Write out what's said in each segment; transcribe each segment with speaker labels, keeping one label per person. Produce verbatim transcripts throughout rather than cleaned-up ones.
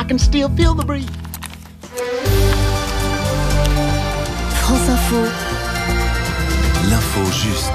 Speaker 1: I can still feel the breeze.
Speaker 2: France Info.
Speaker 3: L'info juste.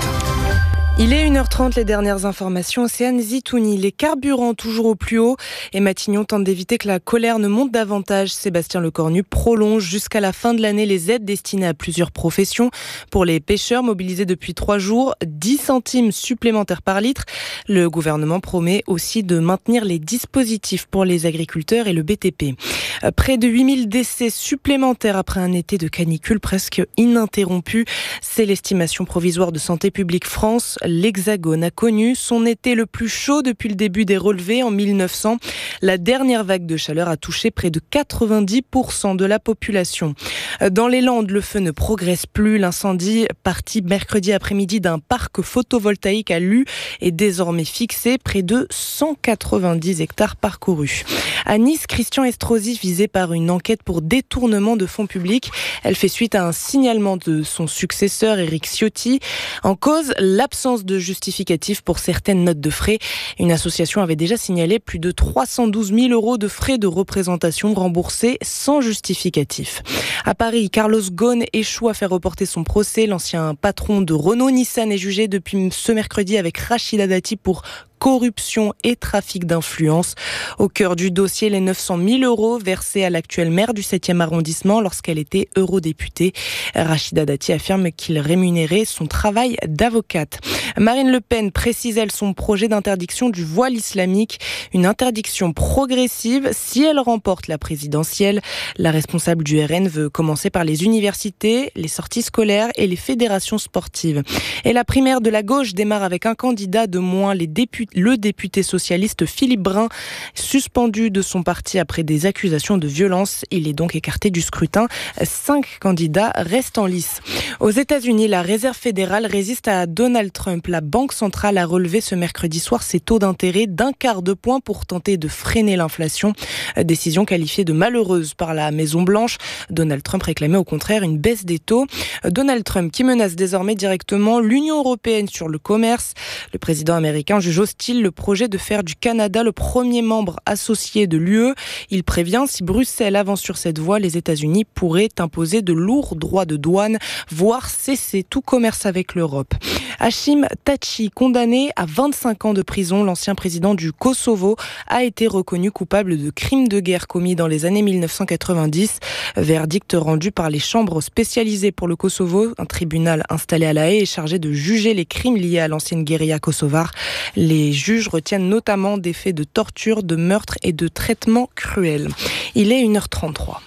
Speaker 4: Il est une heure trente, les dernières informations. Océane Zitouni, les carburants toujours au plus haut et Matignon tente d'éviter que la colère ne monte davantage. Sébastien Lecornu prolonge jusqu'à la fin de l'année les aides destinées à plusieurs professions. Pour les pêcheurs mobilisés depuis trois jours, dix centimes supplémentaires par litre. Le gouvernement promet aussi de maintenir les dispositifs pour les agriculteurs et le B T P. Près de huit mille décès supplémentaires après un été de canicule presque ininterrompu. C'est l'estimation provisoire de Santé publique France. L'Hexagone a connu son été le plus chaud depuis le début des relevés en mille neuf cents. La dernière vague de chaleur a touché près de quatre-vingt-dix pour cent de la population. Dans les Landes, le feu ne progresse plus. L'incendie parti mercredi après-midi d'un parc photovoltaïque à Luz est désormais fixé. Près de cent quatre-vingt-dix hectares parcourus. À Nice, Christian Estrosi visé par une enquête pour détournement de fonds publics. Elle fait suite à un signalement de son successeur Éric Ciotti. En cause, l'absence de justificatif pour certaines notes de frais. Une association avait déjà signalé plus de trois cent douze mille euros de frais de représentation remboursés sans justificatif. À Paris, Carlos Ghosn échoue à faire reporter son procès. L'ancien patron de Renault-Nissan est jugé depuis ce mercredi avec Rachida Dati pour corruption et trafic d'influence. Au cœur du dossier, les neuf cent mille euros versés à l'actuelle maire du septième arrondissement lorsqu'elle était eurodéputée. Rachida Dati affirme qu'il rémunérait son travail d'avocate. Marine Le Pen précise, elle, son projet d'interdiction du voile islamique. Une interdiction progressive si elle remporte la présidentielle. La responsable du R N veut commencer par les universités, les sorties scolaires et les fédérations sportives. Et la primaire de la gauche démarre avec un candidat de moins, les députés le député socialiste Philippe Brun, suspendu de son parti après des accusations de violence. Il est donc écarté du scrutin. Cinq candidats restent en lice. Aux États-Unis, la Réserve fédérale résiste à Donald Trump. La Banque centrale a relevé ce mercredi soir ses taux d'intérêt d'un quart de point pour tenter de freiner l'inflation. Décision qualifiée de malheureuse par la Maison-Blanche. Donald Trump réclamait au contraire une baisse des taux. Donald Trump qui menace désormais directement l'Union européenne sur le commerce. Le président américain juge hostile le projet de faire du Canada le premier membre associé de l'U E. Il prévient, si Bruxelles avance sur cette voie, les États-Unis pourraient imposer de lourds droits de douane, voire cesser tout commerce avec l'Europe. Hashim Thaçi, condamné à vingt-cinq ans de prison, l'ancien président du Kosovo, a été reconnu coupable de crimes de guerre commis dans les années mille neuf cent quatre-vingt-dix. Verdict rendu par les chambres spécialisées pour le Kosovo. Un tribunal installé à La Haye est chargé de juger les crimes liés à l'ancienne guérilla kosovare. Les juges retiennent notamment des faits de torture, de meurtre et de traitement cruel. Il est une heure trente-trois.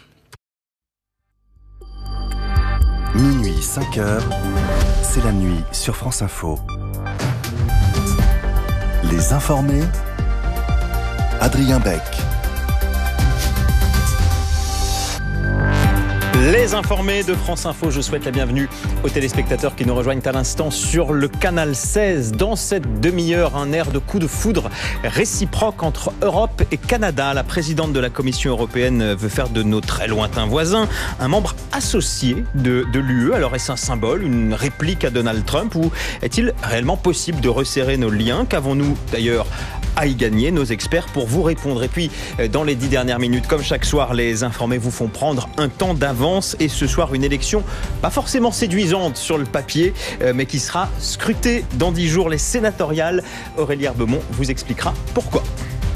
Speaker 3: Minuit, cinq heures, c'est la nuit sur France Info. Les informés, Adrien Beck.
Speaker 5: Les informés de France Info, je souhaite la bienvenue aux téléspectateurs qui nous rejoignent à l'instant sur le canal seize. Dans cette demi-heure, un air de coup de foudre réciproque entre Europe et Canada. La présidente de la Commission européenne veut faire de nos très lointains voisins un membre associé de, de l'U E. Alors est-ce un symbole, une réplique à Donald Trump, ou est-il réellement possible de resserrer nos liens? Qu'avons-nous d'ailleurs à y gagner? Nos experts pour vous répondre. Et puis, dans les dix dernières minutes, comme chaque soir, les informés vous font prendre un temps d'avance. Et ce soir, une élection pas forcément séduisante sur le papier, mais qui sera scrutée dans dix jours, les sénatoriales. Aurélie Herbemont vous expliquera pourquoi.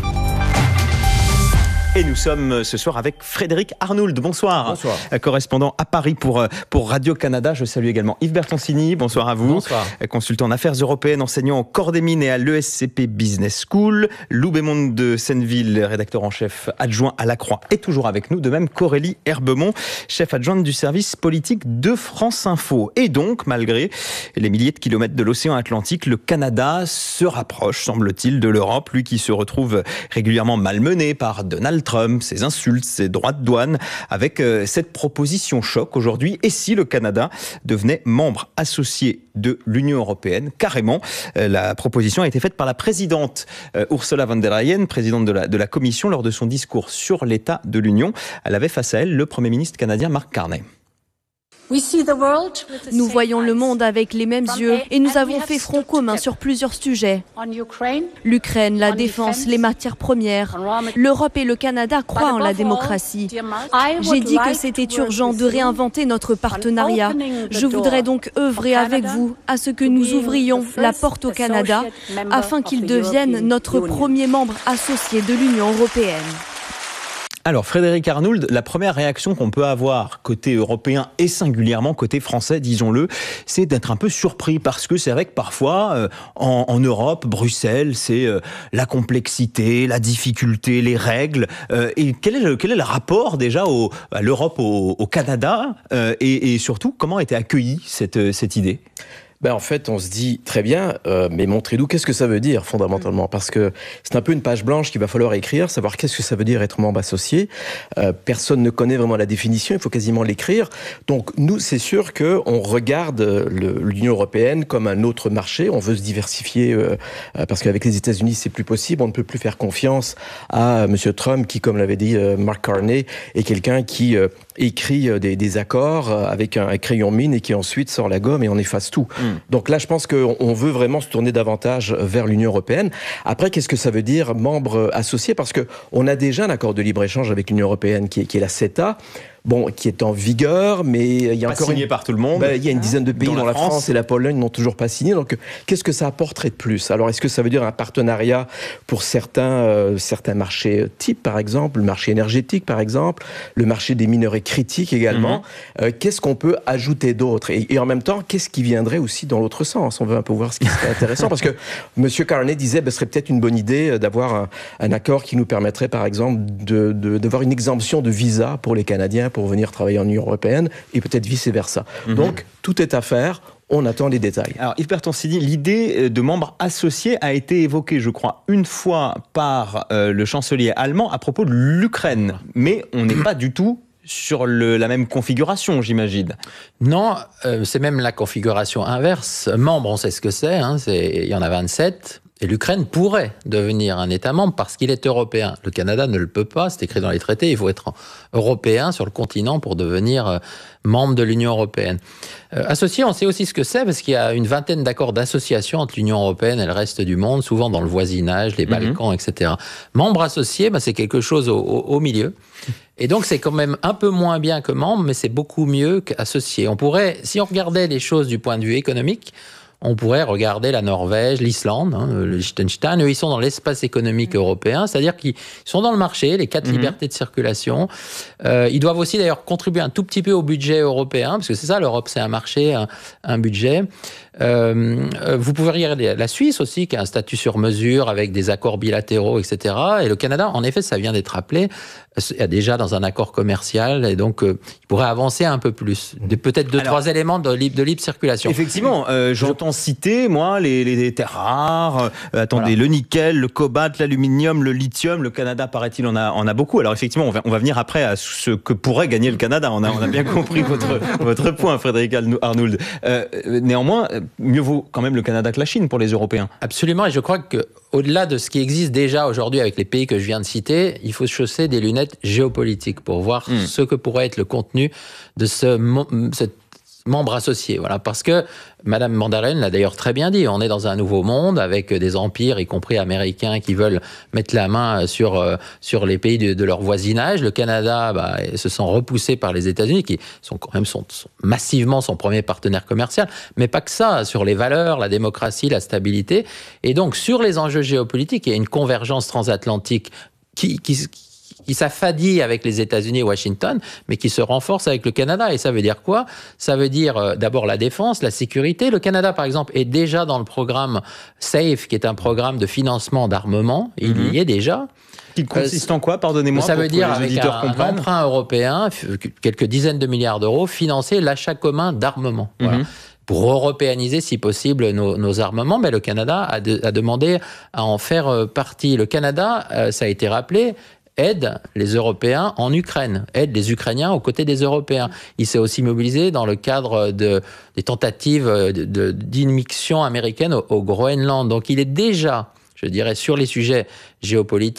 Speaker 5: Et nous sommes ce soir avec Frédéric Arnould. Bonsoir.
Speaker 6: Bonsoir.
Speaker 5: Correspondant à Paris pour, pour Radio-Canada. Je salue également Yves Bertoncini. Bonsoir à vous.
Speaker 6: Bonsoir.
Speaker 5: Consultant en affaires européennes, enseignant au corps des mines et à l'E S C P Business School. Lou Bémond de Senneville, rédacteur en chef adjoint à La Croix, est toujours avec nous. De même qu'Aurélie Herbemont, chef adjointe du service politique de France Info. Et donc, malgré les milliers de kilomètres de l'océan Atlantique, le Canada se rapproche, semble-t-il, de l'Europe. Lui qui se retrouve régulièrement malmené par Donald Trump, ses insultes, ses droits de douane, avec euh, cette proposition choc aujourd'hui. Et si le Canada devenait membre associé de l'Union européenne, carrément, euh, la proposition a été faite par la présidente euh, Ursula von der Leyen, présidente de la, de la Commission, lors de son discours sur l'état de l'Union. Elle avait face à elle le Premier ministre canadien Mark Carney.
Speaker 2: Nous voyons le monde avec les mêmes yeux et nous avons fait front commun sur plusieurs sujets. L'Ukraine, la défense, les matières premières. L'Europe et le Canada croient en la démocratie. J'ai dit que c'était urgent de réinventer notre partenariat. Je voudrais donc œuvrer avec vous à ce que nous ouvrions la porte au Canada afin qu'il devienne notre premier membre associé de l'Union européenne.
Speaker 5: Alors Frédéric Arnould, la première réaction qu'on peut avoir côté européen et singulièrement côté français, disons-le, c'est d'être un peu surpris parce que c'est vrai que parfois euh, en, en Europe, Bruxelles, c'est euh, la complexité, la difficulté, les règles. Euh, et quel est, le, quel est le rapport déjà au, à l'Europe au, au Canada euh, et, et surtout comment a été accueillie cette, cette idée ?
Speaker 1: Ben en fait, on se dit très bien, euh, mais montrez-nous qu'est-ce que ça veut dire fondamentalement, parce que c'est un peu une page blanche qu'il va falloir écrire, savoir qu'est-ce que ça veut dire être membre associé. Euh, personne ne connaît vraiment la définition, il faut quasiment l'écrire. Donc nous, c'est sûr que on regarde le, l'Union européenne comme un autre marché. On veut se diversifier euh, parce qu'avec les États-Unis, c'est plus possible. On ne peut plus faire confiance à Monsieur Trump, qui, comme l'avait dit euh, Mark Carney, est quelqu'un qui euh, écrit des, des accords avec un, un crayon mine et qui ensuite sort la gomme et on efface tout. Mmh. Donc là, je pense qu'on veut vraiment se tourner davantage vers l'Union européenne. Après, qu'est-ce que ça veut dire membre associé ? Parce que on a déjà un accord de libre-échange avec l'Union européenne qui est, qui est la CETA. Bon, qui est en vigueur, mais il y a
Speaker 5: pas
Speaker 1: encore
Speaker 5: signé
Speaker 1: une...
Speaker 5: par tout le monde.
Speaker 1: Ben, il y a une dizaine de pays, dont la, la France. France et la Pologne, n'ont toujours pas signé. Donc, qu'est-ce que ça apporterait de plus ? Alors, est-ce que ça veut dire un partenariat pour certains, euh, certains marchés types, par exemple, le marché énergétique, par exemple, le marché des minerais critiques également. Mm-hmm. euh, Qu'est-ce qu'on peut ajouter d'autre ? et, et en même temps, qu'est-ce qui viendrait aussi dans l'autre sens ? On veut un peu voir ce qui serait intéressant, parce que M. Carney disait, ben, ce serait peut-être une bonne idée d'avoir un, un accord qui nous permettrait, par exemple, de, de, d'avoir une exemption de visa pour les Canadiens pour venir travailler en Union européenne et peut-être vice-versa. Mmh. Donc, tout est à faire. On attend les détails.
Speaker 5: Alors, Yves Bertoncini, l'idée de membre associé a été évoquée, je crois, une fois par euh, le chancelier allemand à propos de l'Ukraine. Mais on n'est pas du tout sur le, la même configuration, j'imagine.
Speaker 6: Non, euh, c'est même la configuration inverse. Membre, on sait ce que c'est, hein, c'est il y en a vingt-sept. Et l'Ukraine pourrait devenir un État membre parce qu'il est européen. Le Canada ne le peut pas, c'est écrit dans les traités, il faut être européen sur le continent pour devenir membre de l'Union européenne. Euh, associé, on sait aussi ce que c'est parce qu'il y a une vingtaine d'accords d'association entre l'Union européenne et le reste du monde, souvent dans le voisinage, les Balkans, mmh. et cetera. Membre associé, bah, c'est quelque chose au, au, au milieu. Et donc, c'est quand même un peu moins bien que membre, mais c'est beaucoup mieux qu'associé. On pourrait, si on regardait les choses du point de vue économique, on pourrait regarder la Norvège, l'Islande, hein, le Liechtenstein. Eux, ils sont dans l'espace économique européen, c'est-à-dire qu'ils sont dans le marché, les quatre mmh. libertés de circulation. Euh, ils doivent aussi d'ailleurs contribuer un tout petit peu au budget européen, parce que c'est ça, l'Europe, c'est un marché, un, un budget. Euh, vous pouvez regarder la Suisse aussi, qui a un statut sur mesure avec des accords bilatéraux, et cetera. Et le Canada, en effet, ça vient d'être rappelé, est déjà dans un accord commercial, et donc euh, il pourrait avancer un peu plus. De, peut-être deux, Alors, trois éléments de libre, de libre circulation.
Speaker 5: Effectivement, euh, j'entends citer, moi, les, les, les terres rares, euh, attendez, voilà. le nickel, le cobalt, l'aluminium, le lithium, le Canada, paraît-il, en a, en a beaucoup. Alors effectivement, on va, on va venir après à ce que pourrait gagner le Canada. On a, on a bien compris votre, votre point, Frédéric Arnould. Euh, néanmoins, mieux vaut quand même le Canada que la Chine pour les Européens.
Speaker 6: Absolument, et je crois qu'au-delà de ce qui existe déjà aujourd'hui avec les pays que je viens de citer, il faut se chausser des lunettes géopolitiques pour voir mmh. ce que pourrait être le contenu de ce, ce membre associé. Voilà, parce que Madame von der Leyen l'a d'ailleurs très bien dit, on est dans un nouveau monde avec des empires, y compris américains, qui veulent mettre la main sur, euh, sur les pays de, de leur voisinage. Le Canada bah, se sent repoussé par les États-Unis, qui sont quand même sont, sont massivement son premier partenaire commercial, mais pas que ça, sur les valeurs, la démocratie, la stabilité. Et donc, sur les enjeux géopolitiques, il y a une convergence transatlantique qui... qui qui s'affadit avec les États-Unis et Washington, mais qui se renforce avec le Canada. Et ça veut dire quoi ? Ça veut dire euh, d'abord la défense, la sécurité. Le Canada, par exemple, est déjà dans le programme SAFE, qui est un programme de financement d'armement. Il mm-hmm. y est déjà.
Speaker 5: Qui consiste en quoi ? Pardonnez-moi.
Speaker 6: Ça
Speaker 5: pour
Speaker 6: veut dire,
Speaker 5: les
Speaker 6: avec
Speaker 5: auditeurs
Speaker 6: un, un emprunt européen, quelques dizaines de milliards d'euros, financer l'achat commun d'armement. Mm-hmm. Voilà. Pour européaniser, si possible, nos, nos armements. Mais le Canada a, de, a demandé à en faire partie. Le Canada, euh, ça a été rappelé, aide les Européens en Ukraine, aide les Ukrainiens aux côtés des Européens. Il s'est aussi mobilisé dans le cadre de, des tentatives de, de, d'immixtion américaine au, au Groenland. Donc il est déjà, je dirais, sur les sujets géopolitiques,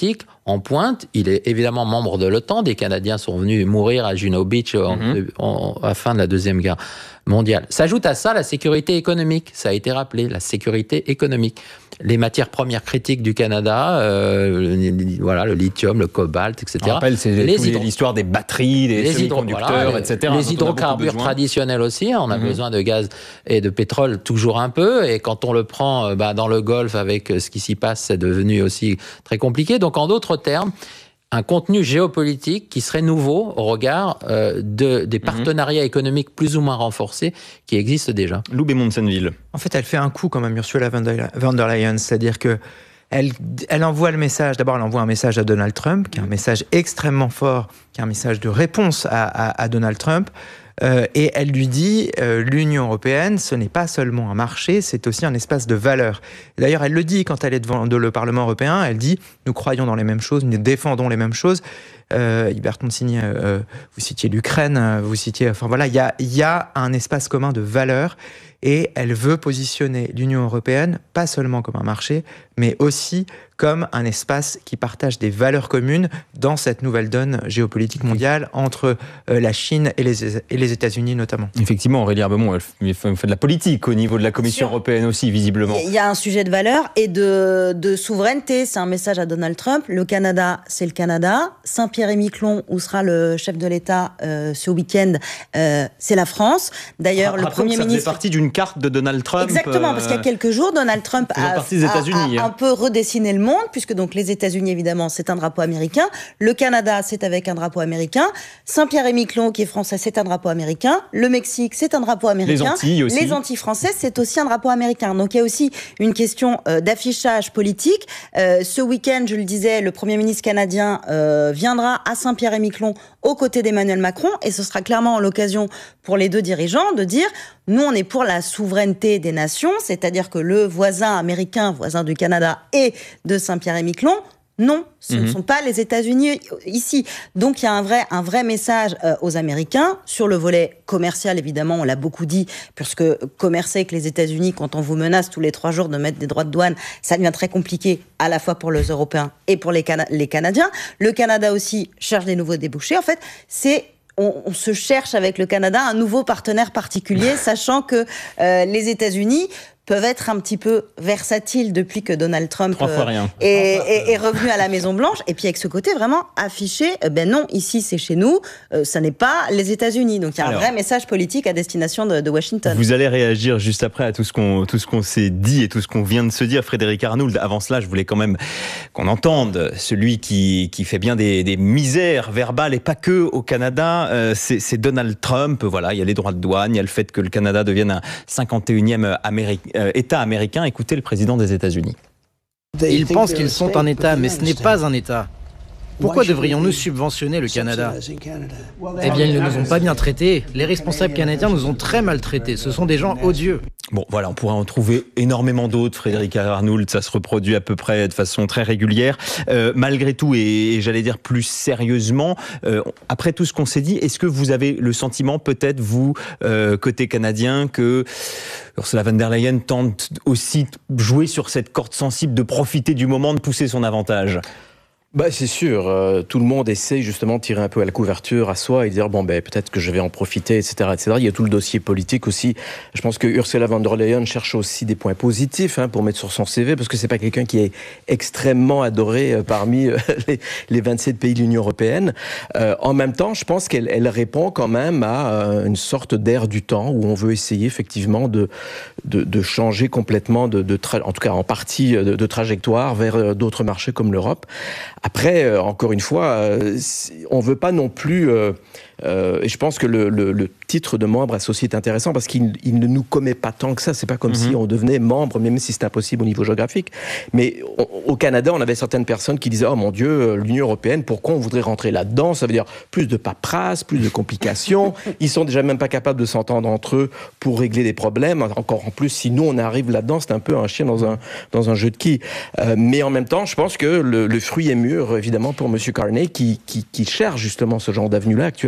Speaker 6: en pointe. Il est évidemment membre de l'OTAN. Des Canadiens sont venus mourir à Juno Beach en, mm-hmm. en, en, à la fin de la Deuxième Guerre mondiale. S'ajoute à ça la sécurité économique. Ça a été rappelé, la sécurité économique. Les matières premières critiques du Canada, euh, voilà, le lithium, le cobalt, et cetera.
Speaker 5: On rappelle, c'est les hydro... l'histoire des batteries, des les semi-conducteurs, hydro... voilà, et cetera.
Speaker 6: Les hydrocarbures traditionnels aussi. On a mm-hmm. besoin de gaz et de pétrole toujours un peu. Et quand on le prend bah, dans le Golfe avec ce qui s'y passe, c'est devenu aussi très compliqué. Donc, en d'autres termes, un contenu géopolitique qui serait nouveau au regard euh, de, des partenariats mmh. économiques plus ou moins renforcés qui existent déjà.
Speaker 5: Lou Bémont-Senneville.
Speaker 7: En fait, elle fait un coup quand même, Ursula von der Leyen, c'est-à-dire que elle, elle envoie le message, d'abord elle envoie un message à Donald Trump, qui est un message extrêmement fort, qui est un message de réponse à, à, à Donald Trump. Euh, et elle lui dit, euh, l'Union européenne, ce n'est pas seulement un marché, c'est aussi un espace de valeurs. D'ailleurs, elle le dit quand elle est devant le Parlement européen, elle dit, nous croyons dans les mêmes choses, nous défendons les mêmes choses. Euh, Hubert Toncini, euh, vous citiez l'Ukraine, vous citiez... Enfin voilà, il y a, y a un espace commun de valeurs et elle veut positionner l'Union européenne, pas seulement comme un marché, mais aussi comme un espace qui partage des valeurs communes dans cette nouvelle donne géopolitique mondiale entre euh, la Chine et les, et les États-Unis notamment.
Speaker 5: Effectivement, Aurélie Herbemont, elle fait de la politique au niveau de la Commission européenne aussi, visiblement.
Speaker 8: Il y a un sujet de valeur et de, de souveraineté. C'est un message à Donald Trump. Le Canada, c'est le Canada. Saint-Pierre-et-Miquelon, où sera le chef de l'État euh, ce week-end, euh, c'est la France. D'ailleurs,
Speaker 5: ah,
Speaker 8: le Premier
Speaker 5: ça
Speaker 8: ministre...
Speaker 5: faisait partie d'une carte de Donald Trump.
Speaker 8: Exactement, euh... parce qu'il y a quelques jours, Donald Trump a, a, a un peu redessiné le monde, puisque donc les États-Unis, évidemment, c'est un drapeau américain. Le Canada, c'est avec un drapeau américain. Saint-Pierre-et-Miquelon, qui est français, c'est un drapeau américain. Le Mexique, c'est un drapeau américain.
Speaker 5: Les Antilles aussi.
Speaker 8: Les Antilles françaises, c'est aussi un drapeau américain. Donc il y a aussi une question euh, d'affichage politique. Euh, ce week-end, je le disais, le Premier ministre canadien euh, viendra à Saint-Pierre-et-Miquelon aux côtés d'Emmanuel Macron, et ce sera clairement l'occasion pour les deux dirigeants de dire « Nous, on est pour la souveraineté des nations », c'est-à-dire que le voisin américain, voisin du Canada et de Saint-Pierre-et-Miquelon, non, ce mmh. ne sont pas les États-Unis ici. Donc il y a un vrai, un vrai message euh, aux Américains sur le volet commercial, évidemment, on l'a beaucoup dit, puisque commercer avec les États-Unis, quand on vous menace tous les trois jours de mettre des droits de douane, ça devient très compliqué, à la fois pour les Européens et pour les, Cana- les Canadiens. Le Canada aussi cherche des nouveaux débouchés. En fait, c'est... On, on se cherche avec le Canada un nouveau partenaire particulier, sachant que euh, les États-Unis peuvent être un petit peu versatiles depuis que Donald Trump euh, est, est, est revenu à la Maison-Blanche. Et puis avec ce côté vraiment affiché, euh, ben non, ici c'est chez nous, euh, ça n'est pas les États-Unis. Donc il y a Alors, un vrai message politique à destination de, de Washington.
Speaker 5: Vous allez réagir juste après à tout ce qu'on tout ce qu'on s'est dit et tout ce qu'on vient de se dire, Frédéric Arnould. Avant cela, je voulais quand même qu'on entende celui qui, qui fait bien des, des misères verbales et pas que au Canada. Euh, c'est, c'est Donald Trump. Voilà, il y a les droits de douane, il y a le fait que le Canada devienne un cinquante et unième Amérique. État américain. Écoutez le président des États-Unis.
Speaker 9: Ils pensent qu'ils sont un État, mais ce n'est pas un État. Pourquoi devrions-nous subventionner le Canada ? Eh bien, ils ne nous ont pas bien traités. Les responsables canadiens nous ont très maltraités. Ce sont des gens odieux.
Speaker 5: Bon, voilà, on pourrait en trouver énormément d'autres, Frédéric Arnould, ça se reproduit à peu près de façon très régulière. Euh, malgré tout, et, et j'allais dire plus sérieusement, euh, après tout ce qu'on s'est dit, est-ce que vous avez le sentiment, peut-être vous, euh, côté canadien, que Ursula von der Leyen tente aussi de jouer sur cette corde sensible, de profiter du moment, de pousser son avantage ?
Speaker 1: Bah, c'est sûr, euh, tout le monde essaie justement de tirer un peu à la couverture à soi et dire bon ben peut-être que je vais en profiter, et cetera, et cetera. Il y a tout le dossier politique aussi. Je pense que Ursula von der Leyen cherche aussi des points positifs hein, pour mettre sur son C V, parce que c'est pas quelqu'un qui est extrêmement adoré euh, parmi euh, les, les vingt-sept pays de l'Union européenne. Euh, en même temps, je pense qu'elle elle répond quand même à euh, une sorte d'air du temps où on veut essayer effectivement de de, de changer complètement de, de tra- en tout cas en partie de, de trajectoire vers euh, d'autres marchés comme l'Europe. Après, euh, encore une fois, euh, on ne veut pas non plus... Euh, euh, et je pense que le, le, le titre de membre associé est intéressant parce qu'il il ne nous commet pas tant que ça. C'est pas comme mm-hmm. si on devenait membre, même si c'est impossible au niveau géographique. Mais on, au Canada, on avait certaines personnes qui disaient « Oh mon Dieu, l'Union européenne, pourquoi on voudrait rentrer là-dedans ?» Ça veut dire plus de paperasse, plus de complications. Ils sont déjà même pas capables de s'entendre entre eux pour régler des problèmes. Encore en plus, si nous, on arrive là-dedans, c'est un peu un chien dans un, dans un jeu de quilles. Euh, mais en même temps, je pense que le, le fruit est mûr, évidemment, pour M. Carney qui, qui, qui cherche justement ce genre d'avenue-là actuellement.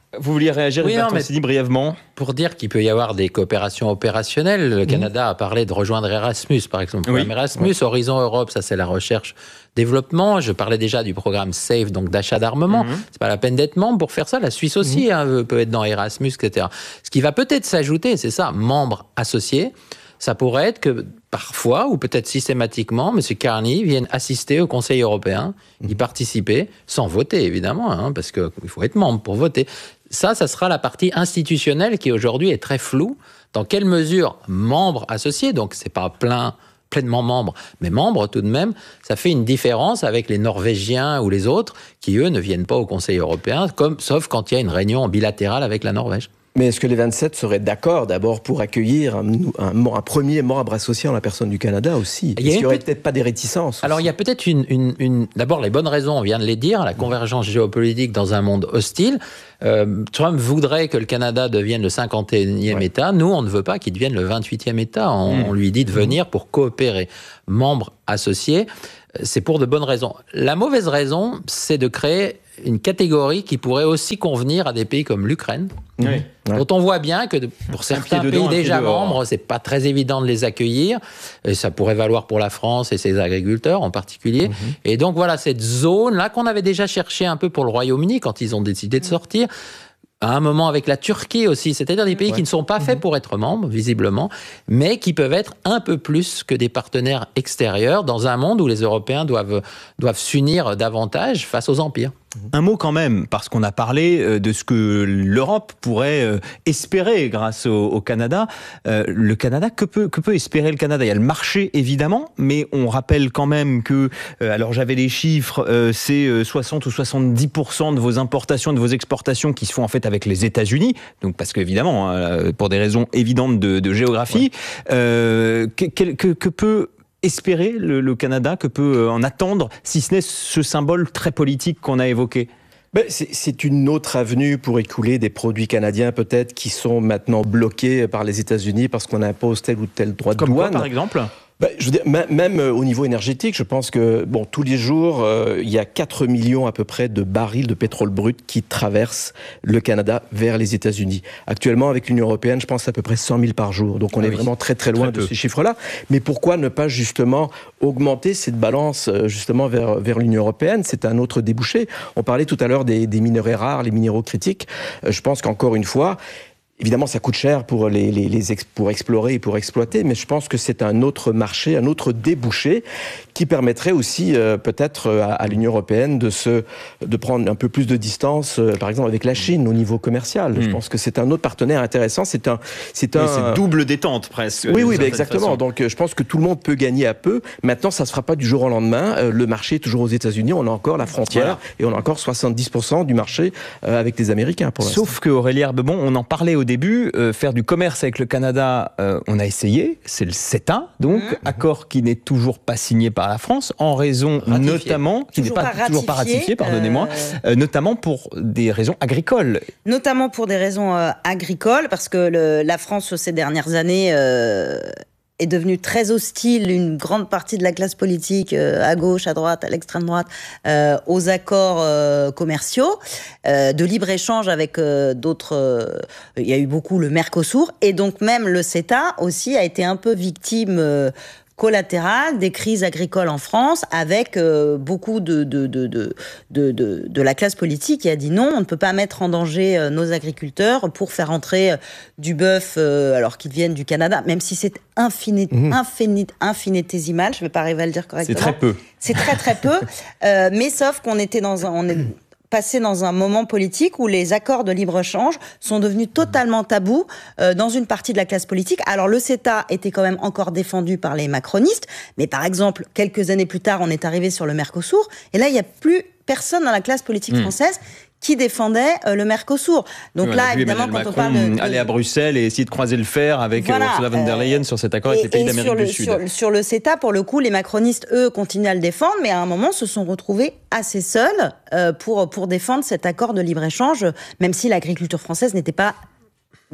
Speaker 5: Vous vouliez réagir,
Speaker 6: oui,
Speaker 5: Bertrand Sini, brièvement?
Speaker 6: Pour dire qu'il peut y avoir des coopérations opérationnelles, le mmh. Canada a parlé de rejoindre Erasmus, par exemple. Oui. Erasmus, oui. Horizon Europe, ça c'est la recherche-développement. Je parlais déjà du programme SAFE, donc d'achat d'armement. Mmh. C'est pas la peine d'être membre pour faire ça. La Suisse aussi mmh. hein, peut être dans Erasmus, et cetera. Ce qui va peut-être s'ajouter, c'est ça, membre associé. Ça pourrait être que parfois, ou peut-être systématiquement, M. Carney vienne assister au Conseil européen, y participer, sans voter évidemment, hein, parce qu'il faut être membre pour voter. Ça, ça sera la partie institutionnelle qui aujourd'hui est très floue. Dans quelle mesure membre associé, donc c'est pas plein, pleinement membre, mais membre tout de même, ça fait une différence avec les Norvégiens ou les autres qui, eux, ne viennent pas au Conseil européen, comme, sauf quand il y a une réunion bilatérale avec la Norvège.
Speaker 1: Mais est-ce que les vingt-sept seraient d'accord d'abord pour accueillir un, un, un premier membre associé en la personne du Canada aussi? Est-ce qu'il n'y aurait peut-être pas des réticences?
Speaker 6: Alors, il y a peut-être une, une, une... D'abord, les bonnes raisons, on vient de les dire, la convergence géopolitique dans un monde hostile. Euh, Trump voudrait que le Canada devienne le cinquante et unième ouais. État. Nous, on ne veut pas qu'il devienne le vingt-huitième État. On, mmh. on lui dit de venir pour coopérer. Membre associé, c'est pour de bonnes raisons. La mauvaise raison, c'est de créer une catégorie qui pourrait aussi convenir à des pays comme l'Ukraine, oui. dont on voit bien que pour certains pays dedans, déjà membres, c'est pas très évident de les accueillir. Et ça pourrait valoir pour la France et ses agriculteurs en particulier. Mm-hmm. Et donc voilà, cette zone-là qu'on avait déjà cherché un peu pour le Royaume-Uni quand ils ont décidé de sortir, à un moment avec la Turquie aussi, c'est-à-dire des pays ouais. qui ne sont pas faits pour être membres, visiblement, mais qui peuvent être un peu plus que des partenaires extérieurs dans un monde où les Européens doivent, doivent s'unir davantage face aux empires.
Speaker 5: Un mot quand même, parce qu'on a parlé de ce que l'Europe pourrait espérer grâce au, au Canada. Euh, le Canada, que peut, que peut espérer le Canada? Il y a le marché, évidemment, mais on rappelle quand même que, euh, alors j'avais les chiffres, euh, c'est soixante ou soixante-dix pour cent de vos importations, de vos exportations qui se font en fait avec les États-Unis, donc parce qu'évidemment, hein, pour des raisons évidentes de, de géographie, ouais. euh, que, que, que peut... espérer le, le Canada, que peut en attendre, si ce n'est ce symbole très politique qu'on a évoqué?
Speaker 1: Ben, c'est, c'est une autre avenue pour écouler des produits canadiens peut-être qui sont maintenant bloqués par les États-Unis parce qu'on impose tel ou tel droit de
Speaker 5: Comme
Speaker 1: douane.
Speaker 5: Quoi, par exemple?
Speaker 1: Ben, je veux dire, même, même au niveau énergétique, je pense que bon, tous les jours, euh, il y a quatre millions à peu près de barils de pétrole brut qui traversent le Canada vers les États-Unis. Actuellement, avec l'Union européenne, je pense à peu près cent mille par jour. Donc on ah est oui. vraiment très très loin très de peu. Ces chiffres-là. Mais pourquoi ne pas justement augmenter cette balance justement vers, vers l'Union européenne? C'est un autre débouché. On parlait tout à l'heure des, des minerais rares, les minéraux critiques. Euh, je pense qu'encore une fois, évidemment, ça coûte cher pour, les, les, les ex, pour explorer et pour exploiter, mais je pense que c'est un autre marché, un autre débouché qui permettrait aussi euh, peut-être à, à l'Union européenne de, se, de prendre un peu plus de distance, euh, par exemple avec la Chine au niveau commercial. Mmh. Je pense que c'est un autre partenaire intéressant. C'est un, c'est un,
Speaker 5: oui, c'est double détente presque.
Speaker 1: Oui, oui, bah exactement. Façon. Donc je pense que tout le monde peut gagner à peu. Maintenant, ça ne se fera pas du jour au lendemain. Euh, le marché est toujours aux États-Unis. On a encore la frontière voilà. et on a encore soixante-dix pour cent du marché euh, avec les Américains. Pour
Speaker 5: Sauf
Speaker 1: l'instant.
Speaker 5: que Aurélie Herbemont, on en parlait au début, euh, faire du commerce avec le Canada, euh, on a essayé. C'est le CETA, donc mmh. accord qui n'est toujours pas signé par la France en raison Ratifié. notamment qui
Speaker 8: toujours
Speaker 5: n'est pas,
Speaker 8: pas
Speaker 5: toujours pas ratifié, pardonnez-moi, euh... Euh, notamment pour des raisons agricoles.
Speaker 8: Notamment pour des raisons euh, agricoles, parce que le, la France ces dernières années euh, est devenue très hostile, une grande partie de la classe politique, euh, à gauche, à droite, à l'extrême droite, euh, aux accords euh, commerciaux, euh, de libre-échange avec euh, d'autres... Euh, il y a eu beaucoup le Mercosur, et donc même le CETA aussi a été un peu victime... Euh, collatérale des crises agricoles en France, avec euh, beaucoup de, de, de, de, de, de, de la classe politique qui a dit non, on ne peut pas mettre en danger euh, nos agriculteurs pour faire entrer euh, du bœuf euh, alors qu'ils viennent du Canada, même si c'est infini, mmh. infini, infinitésimal, je ne vais pas arriver à le dire correctement.
Speaker 5: C'est très peu.
Speaker 8: C'est très très peu, euh, mais sauf qu'on était dans un... On est, passé dans un moment politique où les accords de libre-échange sont devenus totalement tabous euh, dans une partie de la classe politique. Alors le CETA était quand même encore défendu par les macronistes, mais par exemple, quelques années plus tard, on est arrivé sur le Mercosur, et là, il n'y a plus personne dans la classe politique mmh. française qui défendait euh, le Mercosur. Donc
Speaker 5: oui,
Speaker 8: là, évidemment, quand
Speaker 5: Macron
Speaker 8: on parle de, de...
Speaker 5: aller à Bruxelles et essayer de croiser le fer avec
Speaker 8: voilà,
Speaker 5: Ursula von der Leyen euh, sur cet accord avec et, les pays d'Amérique
Speaker 8: le,
Speaker 5: du Sud.
Speaker 8: Sur, sur le CETA, pour le coup, les macronistes, eux, continuent à le défendre, mais à un moment, se sont retrouvés assez seuls euh, pour, pour défendre cet accord de libre-échange, même si l'agriculture française n'était pas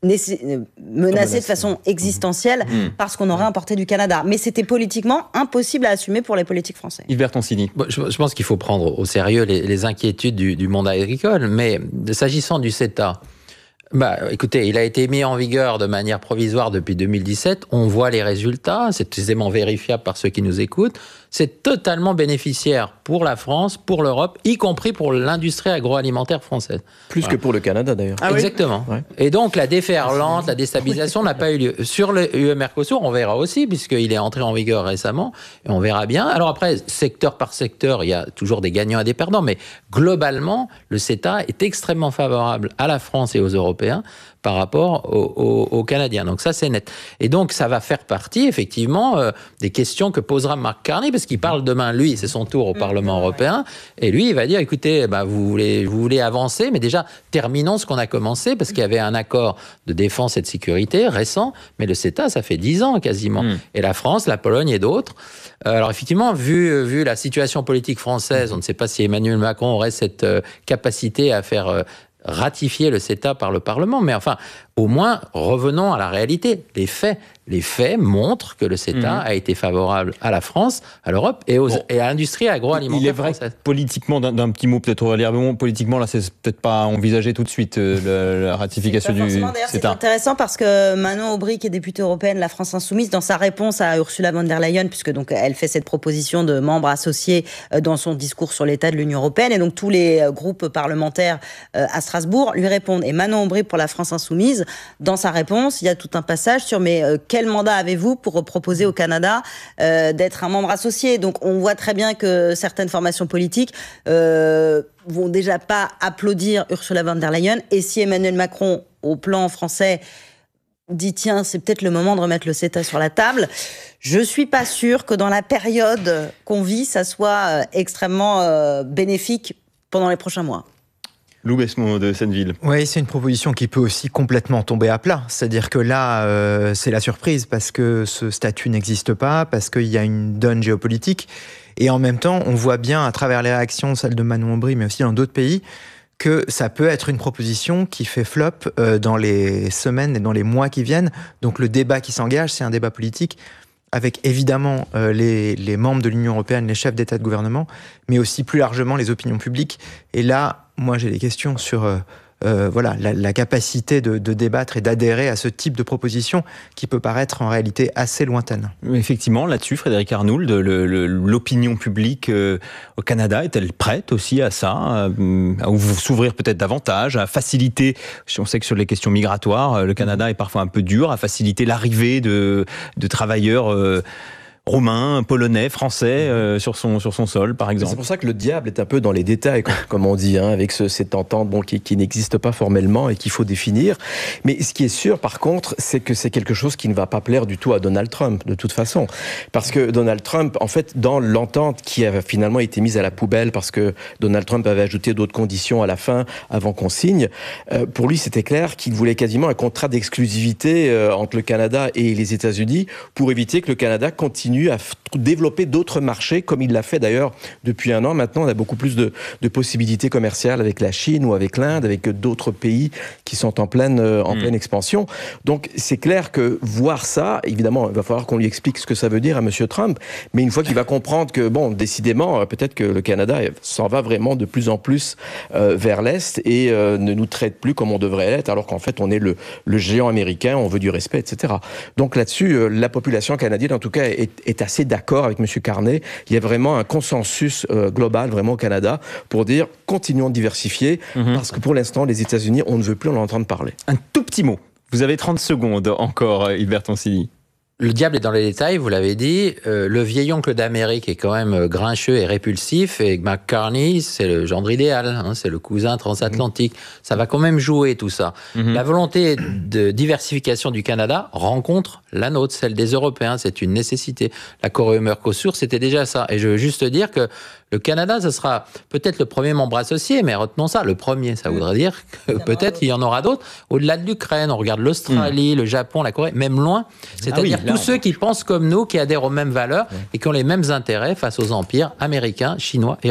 Speaker 8: menacé de façon existentielle mmh. parce qu'on aurait importé du Canada. Mais c'était politiquement impossible à assumer pour les politiques français.
Speaker 5: Yves Bertoncini.
Speaker 6: Bon, je, je pense qu'il faut prendre au sérieux les, les inquiétudes du, du monde agricole, mais s'agissant du CETA, bah, écoutez, il a été mis en vigueur de manière provisoire depuis deux mille dix-sept. On voit les résultats, c'est aisément vérifiable par ceux qui nous écoutent. C'est totalement bénéficiaire pour la France, pour l'Europe, y compris pour l'industrie agroalimentaire française.
Speaker 1: Plus voilà. que pour le Canada, d'ailleurs.
Speaker 6: Ah, Exactement. Oui. Ouais. Et donc, la déferlante, la déstabilisation n'a pas eu lieu. Sur le U E Mercosur, on verra aussi, puisqu'il est entré en vigueur récemment, et on verra bien. Alors après, secteur par secteur, il y a toujours des gagnants et des perdants, mais globalement, le CETA est extrêmement favorable à la France et aux Européens par rapport aux, aux, aux Canadiens. Donc ça, c'est net. Et donc, ça va faire partie, effectivement, euh, des questions que posera Mark Carney, parce qu'il parle demain, lui, c'est son tour au Parlement européen, et lui, il va dire, écoutez, bah, vous, voulez, vous voulez avancer, mais déjà, terminons ce qu'on a commencé, parce qu'il y avait un accord de défense et de sécurité récent, mais le CETA, ça fait dix ans quasiment. Mm. Et la France, la Pologne et d'autres. Euh, alors effectivement, vu, vu la situation politique française, on ne sait pas si Emmanuel Macron aurait cette euh, capacité à faire... Euh, ratifier le CETA par le Parlement, mais enfin, au moins, revenons à la réalité. Les faits, les faits montrent que le CETA mmh. a été favorable à la France, à l'Europe et, aux, bon. et à l'industrie agroalimentaire
Speaker 5: Il est vrai
Speaker 6: française.
Speaker 5: Que politiquement, d'un, d'un petit mot peut-être Aurélie Herbemont, politiquement, là, c'est peut-être pas envisagé tout de suite, euh, la, la ratification du
Speaker 8: D'ailleurs,
Speaker 5: CETA.
Speaker 8: C'est intéressant parce que Manon Aubry, qui est députée européenne, la France Insoumise, dans sa réponse à Ursula von der Leyen, puisque donc elle fait cette proposition de membre associé dans son discours sur l'état de l'Union européenne, et donc tous les groupes parlementaires à Strasbourg lui répondent. Et Manon Aubry, pour la France Insoumise, dans sa réponse, il y a tout un passage sur mais euh, quel mandat avez-vous pour proposer au Canada euh, d'être un membre associé. Donc on voit très bien que certaines formations politiques euh, vont déjà pas applaudir Ursula von der Leyen. Et si Emmanuel Macron, au plan français, dit tiens, c'est peut-être le moment de remettre le CETA sur la table, je suis pas sûre que dans la période qu'on vit, ça soit euh, extrêmement euh, bénéfique pendant les prochains mois.
Speaker 5: Lou Besmont de Senneville.
Speaker 7: Oui, c'est une proposition qui peut aussi complètement tomber à plat. C'est-à-dire que là, euh, c'est la surprise parce que ce statut n'existe pas, parce qu'il y a une donne géopolitique. Et en même temps, on voit bien à travers les réactions, celles de Manon Aubry, mais aussi dans d'autres pays, que ça peut être une proposition qui fait flop euh, dans les semaines et dans les mois qui viennent. Donc le débat qui s'engage, c'est un débat politique avec évidemment euh, les, les membres de l'Union européenne, les chefs d'État et de gouvernement, mais aussi plus largement les opinions publiques. Et là, moi j'ai des questions sur euh, euh, voilà, la, la capacité de, de débattre et d'adhérer à ce type de proposition qui peut paraître en réalité assez lointaine.
Speaker 5: Effectivement, là-dessus, Frédéric Arnould, le, le, l'opinion publique euh, au Canada est-elle prête aussi à ça, à, à s'ouvrir peut-être davantage, à faciliter, on sait que sur les questions migratoires, le Canada est parfois un peu dur, à faciliter l'arrivée de, de travailleurs euh, roumain, polonais, français euh, sur son sur son sol, par exemple.
Speaker 1: C'est pour ça que le diable est un peu dans les détails, comme on dit, hein, avec ce, cette entente bon, qui, qui n'existe pas formellement et qu'il faut définir. Mais ce qui est sûr, par contre, c'est que c'est quelque chose qui ne va pas plaire du tout à Donald Trump, de toute façon. Parce que Donald Trump, en fait, dans l'entente qui a finalement été mise à la poubelle, parce que Donald Trump avait ajouté d'autres conditions à la fin, avant qu'on signe, euh, pour lui, c'était clair qu'il voulait quasiment un contrat d'exclusivité euh, entre le Canada et les États-Unis pour éviter que le Canada continue à f- développer d'autres marchés, comme il l'a fait d'ailleurs depuis un an. Maintenant, on a beaucoup plus de, de possibilités commerciales avec la Chine ou avec l'Inde, avec d'autres pays qui sont en pleine, euh, en mmh. pleine expansion. Donc, c'est clair que voir ça, évidemment, il va falloir qu'on lui explique ce que ça veut dire à M. Trump, mais une fois qu'il va comprendre que, bon, décidément, peut-être que le Canada s'en va vraiment de plus en plus euh, vers l'Est et euh, ne nous traite plus comme on devrait l'être, alors qu'en fait, on est le, le géant américain, on veut du respect, et cetera. Donc là-dessus, euh, la population canadienne, en tout cas, est est assez d'accord avec M. Carney. Il y a vraiment un consensus euh, global, vraiment au Canada, pour dire continuons de diversifier, mm-hmm. parce que pour l'instant, les États-Unis, on ne veut plus en entendre parler.
Speaker 5: Un tout petit mot. Vous avez trente secondes encore, Yves Bertoncini.
Speaker 6: Le diable est dans les détails, vous l'avez dit. Euh, le vieil oncle d'Amérique est quand même grincheux et répulsif. Et McCartney, c'est le gendre idéal. Hein, c'est le cousin transatlantique. Mmh. Ça va quand même jouer, tout ça. Mmh. La volonté de diversification du Canada rencontre la nôtre, celle des Européens. C'est une nécessité. L'accord E U-Mercosur, c'était déjà ça. Et je veux juste dire que le Canada, ce sera peut-être le premier membre associé, mais retenons ça, le premier. Ça voudrait dire que peut-être il y en aura d'autres. Au-delà de l'Ukraine, on regarde l'Australie, mmh. le Japon, la Corée, même loin. C'est-à-dire ah oui, tous ceux qui pensent comme nous, qui adhèrent aux mêmes valeurs ouais. et qui ont les mêmes intérêts face aux empires américains, chinois et russes.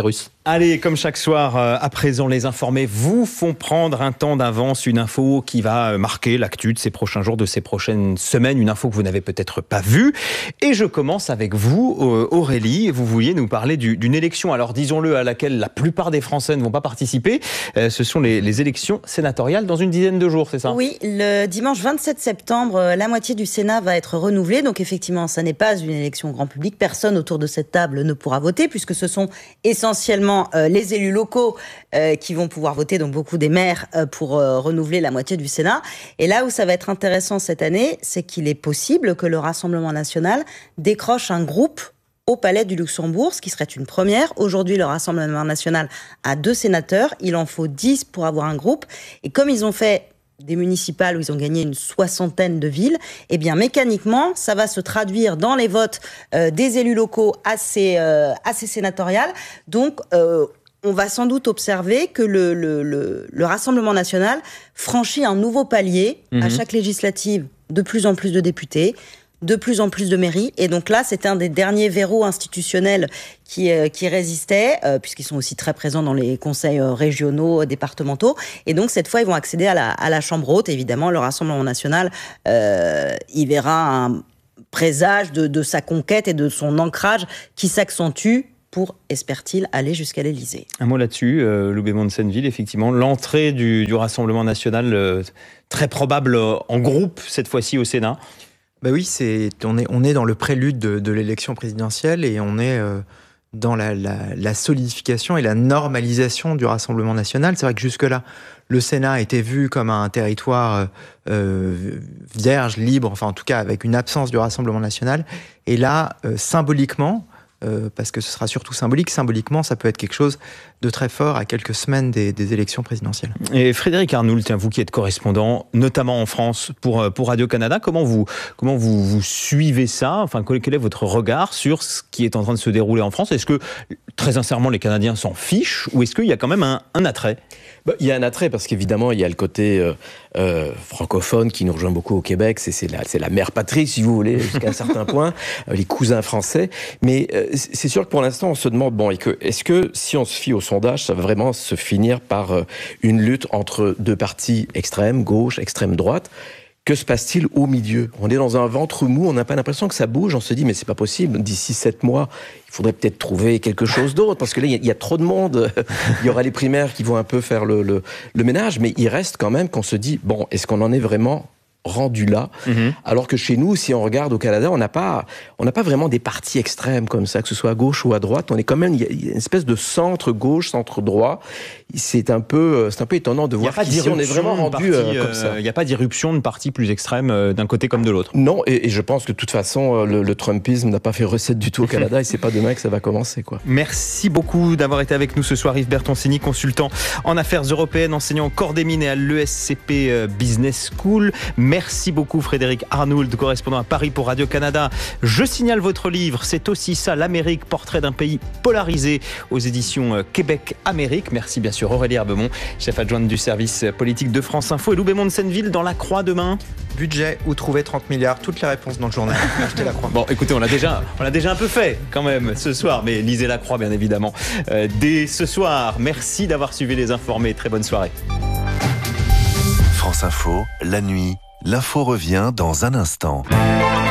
Speaker 5: Allez, comme chaque soir, euh, à présent, les informés vous font prendre un temps d'avance, une info qui va marquer l'actu de ces prochains jours, de ces prochaines semaines, une info que vous n'avez peut-être pas vue. Et je commence avec vous, euh, Aurélie. Vous vouliez nous parler du, d'une élection, alors disons-le, à laquelle la plupart des Français ne vont pas participer. Euh, ce sont les, les élections sénatoriales dans une dizaine de jours, c'est ça ?
Speaker 8: Oui, le dimanche vingt-sept septembre, la moitié du Sénat va être renouvelée. Donc effectivement, ça n'est pas une élection grand public. Personne autour de cette table ne pourra voter, puisque ce sont essentiellement Euh, les élus locaux euh, qui vont pouvoir voter, donc beaucoup des maires, euh, pour euh, renouveler la moitié du Sénat. Et là où ça va être intéressant cette année, c'est qu'il est possible que le Rassemblement national décroche un groupe au Palais du Luxembourg, ce qui serait une première. Aujourd'hui, le Rassemblement national a deux sénateurs. Il en faut dix pour avoir un groupe. Et comme ils ont fait des municipales où ils ont gagné une soixantaine de villes, eh bien mécaniquement, ça va se traduire dans les votes euh, des élus locaux assez, euh, assez sénatoriales. Donc, euh, on va sans doute observer que le, le, le, le Rassemblement national franchit un nouveau palier mmh. à chaque législative, de plus en plus de députés, de plus en plus de mairies. Et donc là, c'était un des derniers verrous institutionnels qui, euh, qui résistaient, euh, puisqu'ils sont aussi très présents dans les conseils euh, régionaux, euh, départementaux. Et donc, cette fois, ils vont accéder à la, à la Chambre haute. Évidemment, le Rassemblement national euh, y verra un présage de, de sa conquête et de son ancrage qui s'accentue pour, espère-t-il, aller jusqu'à l'Élysée.
Speaker 5: Un mot là-dessus, euh, Loubet-Monde Senneville, effectivement, l'entrée du, du Rassemblement national, euh, très probable euh, en groupe, cette fois-ci au Sénat.
Speaker 7: Bah oui, c'est, on, est, on est dans le prélude de, de l'élection présidentielle et on est euh, dans la, la, la solidification et la normalisation du Rassemblement national. C'est vrai que jusque-là, le Sénat était vu comme un territoire euh, vierge, libre, enfin en tout cas avec une absence du Rassemblement national. Et là, euh, symboliquement, Euh, parce que ce sera surtout symbolique. Symboliquement, ça peut être quelque chose de très fort à quelques semaines des, des élections présidentielles.
Speaker 5: Et Frédéric Arnoult, vous qui êtes correspondant, notamment en France, pour, pour Radio-Canada, comment vous, comment vous, vous suivez ça ? Enfin, quel est votre regard sur ce qui est en train de se dérouler en France ? Est-ce que, très sincèrement, les Canadiens s'en fichent ou est-ce qu'il y a quand même un, un attrait ?
Speaker 1: Bah, il y a un attrait parce qu'évidemment, il y a le côté euh, euh, francophone qui nous rejoint beaucoup au Québec. C'est, c'est, la, c'est la mère patrie, si vous voulez, jusqu'à un certain point, euh, les cousins français. Mais euh, c'est sûr que pour l'instant, on se demande, bon, et que, est-ce que si on se fie au sondage, ça va vraiment se finir par euh, une lutte entre deux partis extrêmes, gauche, extrême droite ? Que se passe-t-il au milieu ? On est dans un ventre mou, on n'a pas l'impression que ça bouge, on se dit mais c'est pas possible, d'ici sept mois, il faudrait peut-être trouver quelque chose d'autre, parce que là, il y, y a trop de monde, il y aura les primaires qui vont un peu faire le, le, le ménage, mais il reste quand même qu'on se dit, bon, est-ce qu'on en est vraiment rendu là, mmh. alors que chez nous, si on regarde au Canada, on n'a pas, on n'a pas vraiment des partis extrêmes comme ça, que ce soit à gauche ou à droite. On est quand même, il y a une espèce de centre gauche, centre droit. C'est un peu, c'est un peu étonnant de voir qu'ici on est vraiment rendu parti, euh, comme ça.
Speaker 5: Il n'y a pas d'irruption de partis plus extrêmes euh, d'un côté comme de l'autre.
Speaker 1: Non, et, et je pense que de toute façon, le, le Trumpisme n'a pas fait recette du tout au Canada, et c'est pas demain que ça va commencer, quoi.
Speaker 5: Merci beaucoup d'avoir été avec nous ce soir, Yves Bertoncini, consultant en affaires européennes, enseignant au corps des mines et à l'E S C P Business School. Merci beaucoup Frédéric Arnoult, correspondant à Paris pour Radio-Canada. Je signale votre livre, c'est aussi ça, l'Amérique, portrait d'un pays polarisé, aux éditions Québec-Amérique. Merci bien sûr Aurélie Herbemont, chef adjointe du service politique de France Info, et Loubet-Monde Senneville dans La Croix demain.
Speaker 7: Budget, où trouver trente milliards, toutes les réponses dans le journal. Achetez La Croix.
Speaker 5: Bon, écoutez, on l'a déjà, on l'a déjà un peu fait quand même ce soir, mais lisez La Croix bien évidemment euh, dès ce soir. Merci d'avoir suivi Les Informés, très bonne soirée.
Speaker 3: France Info, la nuit. L'info revient dans un instant.